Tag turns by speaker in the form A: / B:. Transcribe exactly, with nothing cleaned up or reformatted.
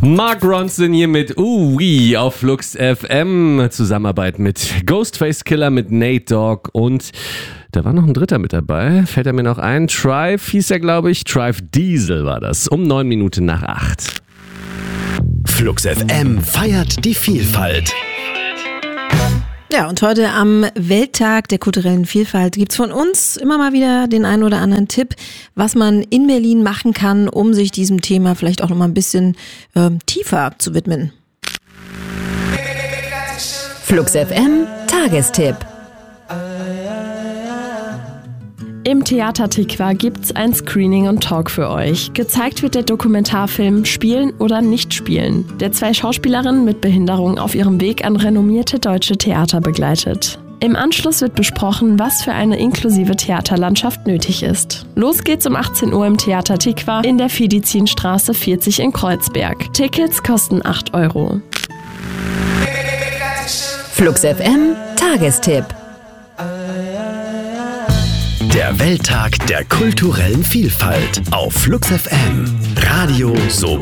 A: Mark Ronson hier mit Ooh-Wee auf Flux F M. Zusammenarbeit mit Ghostface Killah, mit Nate Dogg und da war noch ein dritter mit dabei. Fällt er mir noch ein? Trive hieß er, glaube ich. Trive Diesel war das. Um neun Minuten nach acht.
B: Flux F M feiert die Vielfalt.
C: Ja, und heute am Welttag der kulturellen Vielfalt gibt's von uns immer mal wieder den einen oder anderen Tipp, was man in Berlin machen kann, um sich diesem Thema vielleicht auch noch mal ein bisschen äh, tiefer zu widmen.
D: Flux F M Tagestipp.
E: Im Theater Tikva gibt's ein Screening und Talk für euch. Gezeigt wird der Dokumentarfilm Spielen oder nicht spielen, der zwei Schauspielerinnen mit Behinderung auf ihrem Weg an renommierte deutsche Theater begleitet. Im Anschluss wird besprochen, was für eine inklusive Theaterlandschaft nötig ist. Los geht's um achtzehn Uhr im Theater Tikva in der Fidizinstraße vierzig in Kreuzberg. Tickets kosten acht Euro.
D: Flux F M Tagestipp.
B: Der Welttag der kulturellen Vielfalt auf Flux F M. Radio so